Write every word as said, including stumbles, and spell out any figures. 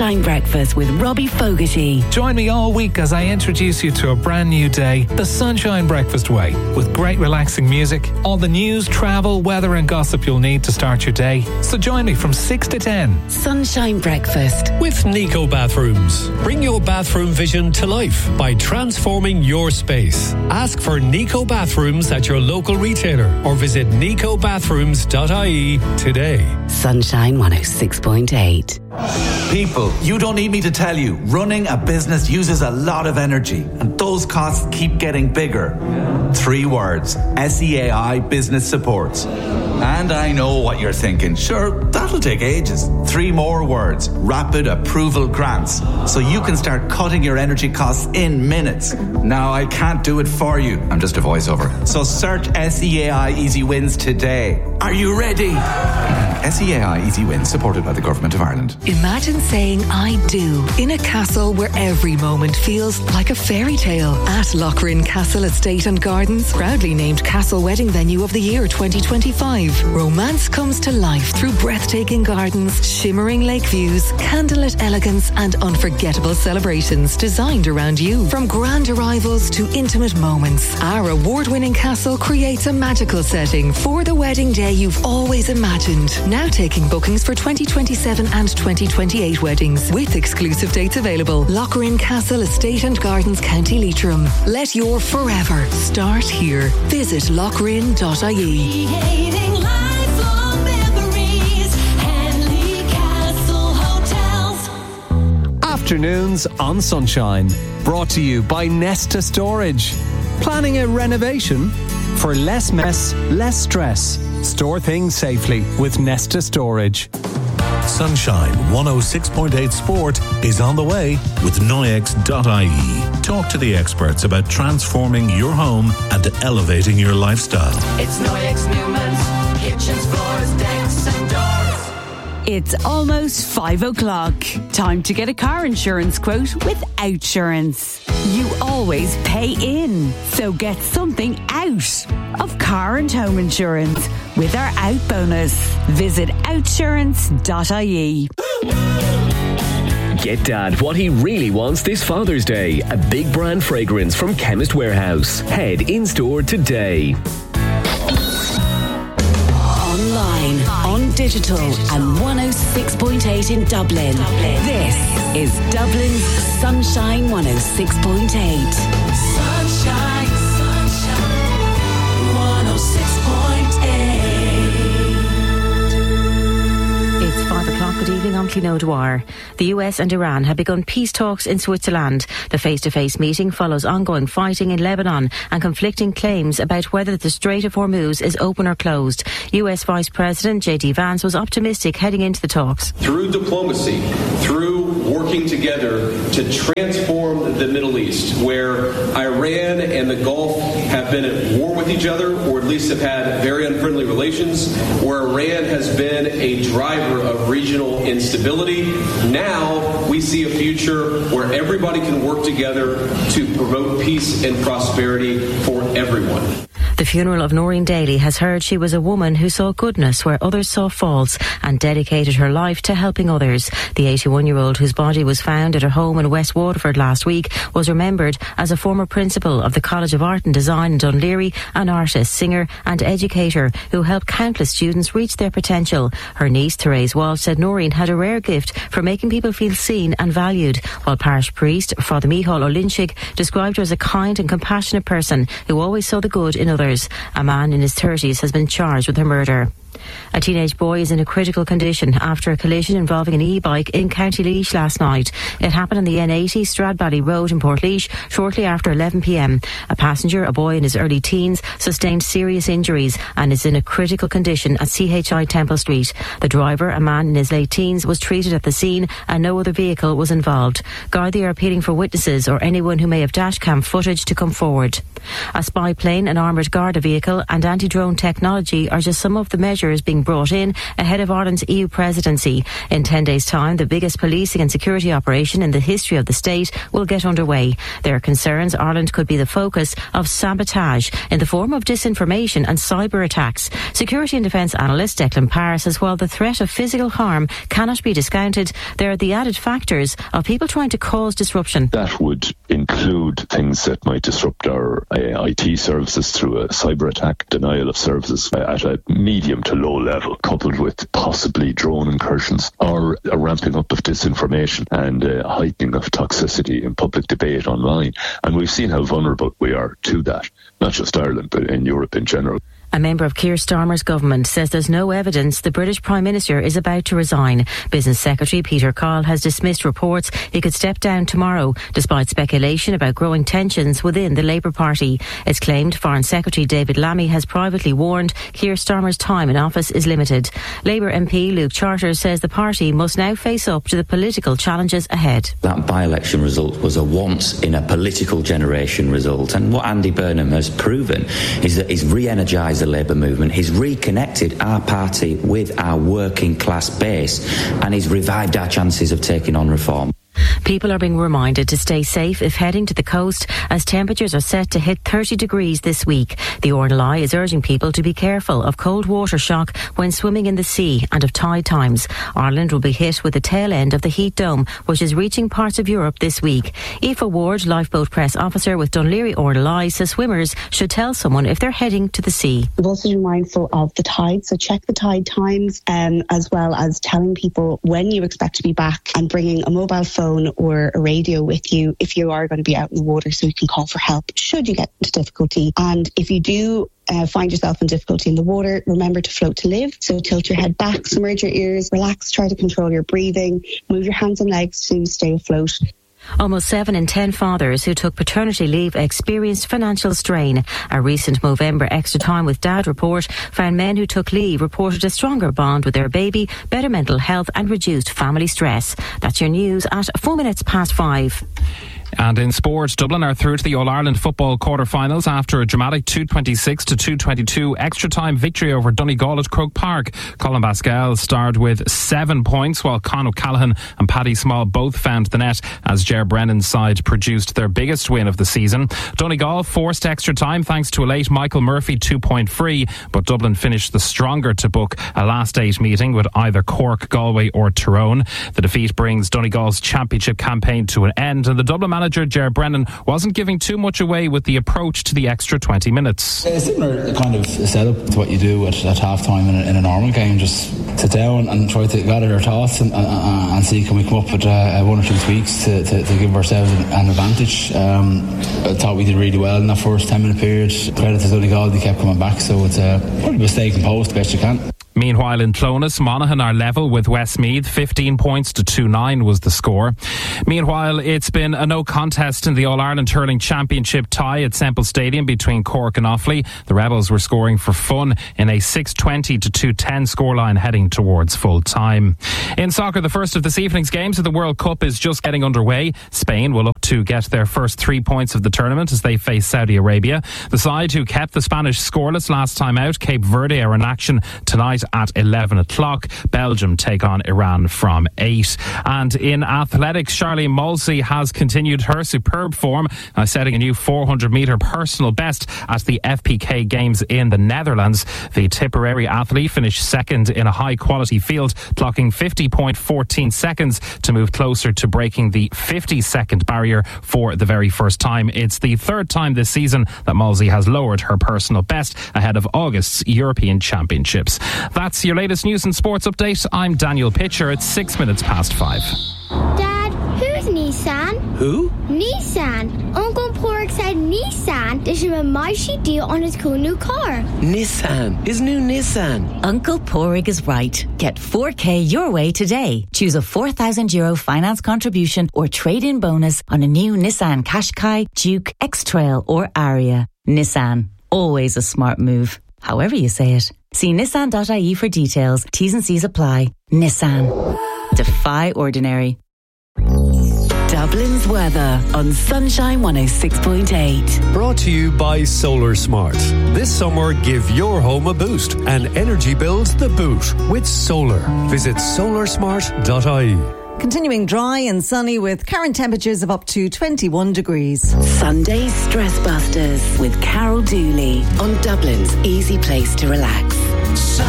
Sunshine Breakfast with Robbie Fogarty. Join me all week as I introduce you to a brand new day, the Sunshine Breakfast way, with great relaxing music, all the news, travel, weather and gossip you'll need to start your day. So join me from six to ten. Sunshine Breakfast with Nico Bathrooms. Bring your bathroom vision to life by transforming your space. Ask for Nico Bathrooms at your local retailer or visit nico bathrooms dot I E today. Sunshine one oh six point eight. People, you don't need me to tell you, running a business uses a lot of energy and those costs keep getting bigger. Three words: S E A I Business Supports. And I know what you're thinking. Sure, that'll take ages. Three more words: Rapid Approval Grants. So you can start cutting your energy costs in minutes. Now, I can't do it for you. I'm just a voiceover. So search S E A I Easy Wins today. Are you ready? S E A I Easy Wins, supported by the Government of Ireland. Imagine saying I do in a castle where every moment feels like a fairy tale. At Lochrin Castle Estate and Gardens, proudly named Castle Wedding Venue of the Year twenty twenty-five. Romance comes to life through breathtaking gardens, shimmering lake views, candlelit elegance and unforgettable celebrations designed around you. From grand arrivals to intimate moments, our award-winning castle creates a magical setting for the wedding day you've always imagined. Now taking bookings for twenty twenty-seven and twenty twenty-eight weddings with exclusive dates available. Lochrin Castle Estate and Gardens, County Leitrim. Let your forever start here. Visit lochrin dot I E. Creating lifelong memories. Henley Castle Hotels. Afternoons on Sunshine. Brought to you by Nesta Storage. Planning a renovation? For less mess, less stress. Store things safely with Nesta Storage. Sunshine one oh six point eight Sport is on the way with Noyex dot I E. Talk to the experts about transforming your home and elevating your lifestyle. It's Noyex Newman's kitchens, floors, decks and doors. It's almost five o'clock. Time to get a car insurance quote with Outsurance. You always pay in, so get something out of car and home insurance with our Out bonus. Visit outsurance dot I E. Get Dad what he really wants this Father's Day. A big brand fragrance from Chemist Warehouse. Head in store today. Online, on digital, and one oh six point eight in Dublin. This is Dublin's Sunshine one oh six point eight. Sunshine, sunshine, one oh six point eight. It's five o'clock. Good evening. I'm Clín O'Dwyer. The U S and Iran have begun peace talks in Switzerland. The face-to-face meeting follows ongoing fighting in Lebanon and conflicting claims about whether the Strait of Hormuz is open or closed. U S Vice President J D Vance was optimistic heading into the talks. Through diplomacy, through working together to transform the Middle East, where Iran and the Gulf have been at war with each other, or at least have had very unfriendly relations, where Iran has been a driver of regional instability. Now we see a future where everybody can work together to promote peace and prosperity for everyone. The funeral of Noreen Daly has heard she was a woman who saw goodness where others saw faults and dedicated her life to helping others. The eighty-one-year-old, whose body was found at her home in West Waterford last week, was remembered as a former principal of the College of Art and Design in Dún Laoghaire, an artist, singer and educator who helped countless students reach their potential. Her niece, Therese Walsh, said Noreen had a rare gift for making people feel seen and valued, while parish priest Father Micheál O'Linchig described her as a kind and compassionate person who always saw the good in others. A man in his thirties has been charged with her murder. A teenage boy is in a critical condition after a collision involving an e-bike in County Laois last night. It happened on the N eighty Stradbally Road in Portlaoise shortly after eleven p.m. A passenger, a boy in his early teens, sustained serious injuries and is in a critical condition at C H I Temple Street. The driver, a man in his late teens, was treated at the scene and no other vehicle was involved. Gardaí are appealing for witnesses or anyone who may have dashcam footage to come forward. A spy plane, an armoured Garda vehicle and anti-drone technology are just some of the measures officers being brought in ahead of Ireland's E U presidency. In ten days' time, the biggest policing and security operation in the history of the state will get underway. There are concerns Ireland could be the focus of sabotage in the form of disinformation and cyber attacks. Security and defence analyst Declan Parr says while the threat of physical harm cannot be discounted, there are the added factors of people trying to cause disruption. That would include things that might disrupt our uh, I T services through a cyber attack, denial of services at a medium to low level, coupled with possibly drone incursions or a ramping up of disinformation and a heightening of toxicity in public debate online. And we've seen how vulnerable we are to that, not just Ireland, but in Europe in general. A member of Keir Starmer's government says there's no evidence the British Prime Minister is about to resign. Business Secretary Peter Kyle has dismissed reports he could step down tomorrow, despite speculation about growing tensions within the Labour Party. It's claimed Foreign Secretary David Lammy has privately warned Keir Starmer's time in office is limited. Labour M P Luke Charters says the party must now face up to the political challenges ahead. That by-election result was a once-in-a-political-generation result, and what Andy Burnham has proven is that he's re-energised the Labour movement, he's reconnected our party with our working class base, and he's revived our chances of taking on reform. People are being reminded to stay safe if heading to the coast, as temperatures are set to hit thirty degrees this week. The R N L I is urging people to be careful of cold water shock when swimming in the sea and of tide times. Ireland will be hit with the tail end of the heat dome, which is reaching parts of Europe this week. Aoife Ward, lifeboat press officer with Dunleary R N L I, says swimmers should tell someone if they're heading to the sea. We've also been mindful of the tide, so check the tide times, um, as well as telling people when you expect to be back and bringing a mobile phone or a radio with you if you are going to be out in the water, so you can call for help should you get into difficulty. And if you do uh, find yourself in difficulty in the water, remember to float to live. So tilt your head back, submerge your ears, relax, try to control your breathing, move your hands and legs to stay afloat. Almost seven in ten fathers who took paternity leave experienced financial strain. A recent Movember Extra Time with Dad report found men who took leave reported a stronger bond with their baby, better mental health and reduced family stress. That's your news at four minutes past five. And in sport, Dublin are through to the All-Ireland football quarter-finals after a dramatic two twenty-six to two twenty-two extra-time victory over Donegal at Croke Park. Colin Pascal starred with seven points, while Con O'Callaghan and Paddy Small both found the net as Ger Brennan's side produced their biggest win of the season. Donegal forced extra-time thanks to a late Michael Murphy two-point free, but Dublin finished the stronger to book a last-eight meeting with either Cork, Galway or Tyrone. The defeat brings Donegal's championship campaign to an end, and the Dublin manager Ger Brennan wasn't giving too much away with the approach to the extra twenty minutes. It's a similar kind of setup to what you do at, at half time in a, in a normal game. Just sit down and try to gather our thoughts and, and, and see can we come up with uh, one or two tweaks to, to, to give ourselves an, an advantage. Um, I thought we did really well in that first ten minute period. Credit to Donegal, they kept coming back, so it's uh, probably a stay composed the best you can. Meanwhile, in Clonus, Monaghan are level with Westmeath. fifteen points to two nine was the score. Meanwhile, it's been a no contest in the All-Ireland Hurling Championship tie at Semple Stadium between Cork and Offaly. The Rebels were scoring for fun in a six twenty to two ten scoreline heading towards full time. In soccer, the first of this evening's games of the World Cup is just getting underway. Spain will look to get their first three points of the tournament as they face Saudi Arabia. The side who kept the Spanish scoreless last time out, Cape Verde, are in action tonight at eleven o'clock. Belgium take on Iran from eight. And in athletics, Charlene Molsey has continued her superb form, uh, setting a new four hundred metre personal best at the F P K Games in the Netherlands. The Tipperary athlete finished second in a high quality field, clocking fifty point one four seconds to move closer to breaking the fifty second barrier for the very first time. It's the third time this season that Molsey has lowered her personal best ahead of August's European Championships. That's your latest news and sports update. I'm Daniel Pitcher. It's six minutes past five. Dad, who's Nissan? Who? Nissan. Uncle Pork said Nissan. There's a mighty deal on his cool new car. Nissan. His new Nissan. Uncle Porrig is right. Get four K your way today. Choose a four thousand euro finance contribution or trade-in bonus on a new Nissan Qashqai, Duke, X-Trail or Aria. Nissan. Always a smart move. However you say it. See nissan dot I E for details. T's and C's apply. Nissan. Defy ordinary. Dublin's weather on Sunshine one oh six point eight. Brought to you by Solar Smart. This summer, give your home a boost and energy bills the boot with solar. Visit solar smart dot I E. Continuing dry and sunny with current temperatures of up to twenty-one degrees. Sunday Stress Busters with Carol Dooley on Dublin's easy place to relax.